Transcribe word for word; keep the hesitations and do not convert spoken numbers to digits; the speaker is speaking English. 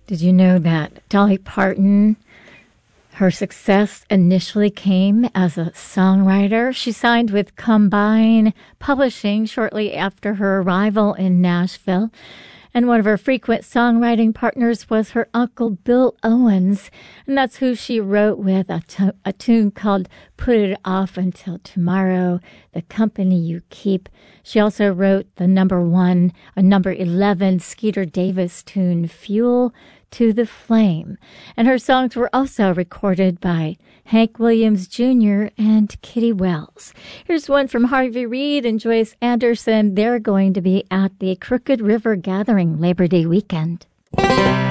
Did you know that Dolly Parton, her success initially came as a songwriter? She signed with Combine Publishing shortly after her arrival in Nashville. And one of her frequent songwriting partners was her uncle Bill Owens. And that's who she wrote with a, t- a tune called Put It Off Until Tomorrow, The Company You Keep. She also wrote the number one, a number eleven Skeeter Davis tune, Fuel to the Flame. And her songs were also recorded by Hank Williams Junior and Kitty Wells. Here's one from Harvey Reid and Joyce Anderson. They're going to be at the Crooked River Gathering Labor Day weekend.